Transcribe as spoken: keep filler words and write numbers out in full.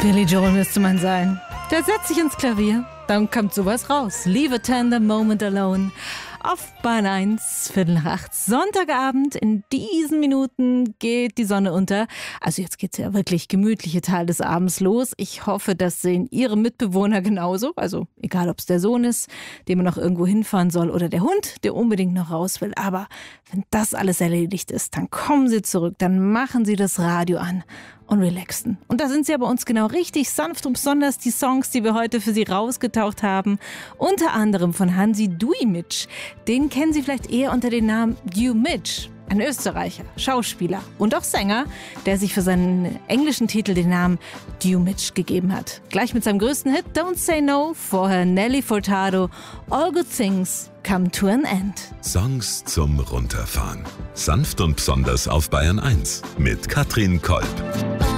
Billy Joel müsste man sein. Der setzt sich ins Klavier, dann kommt sowas raus. Leave a tender moment alone. Auf Bahn eins, Viertel nach acht, Sonntagabend. In diesen Minuten geht die Sonne unter. Also jetzt geht's ja wirklich gemütliche Teil des Abends los. Ich hoffe, das sehen Ihre Mitbewohner genauso. Also egal, ob es der Sohn ist, dem man noch irgendwo hinfahren soll, oder der Hund, der unbedingt noch raus will. Aber wenn das alles erledigt ist, dann kommen Sie zurück, dann machen Sie das Radio an und relaxen. Und da sind sie ja bei uns genau richtig, sanft und besonders die Songs, die wir heute für Sie rausgetaucht haben. Unter anderem von Hansi Duymitsch. Den kennen Sie vielleicht eher unter dem Namen Duymitsch. Ein Österreicher, Schauspieler und auch Sänger, der sich für seinen englischen Titel den Namen Duymitsch gegeben hat. Gleich mit seinem größten Hit Don't Say No, vorher Nelly Furtado, All Good Things Come to an End. Songs zum Runterfahren. Sanft und besonders auf Bayern eins mit Katrin Kolb.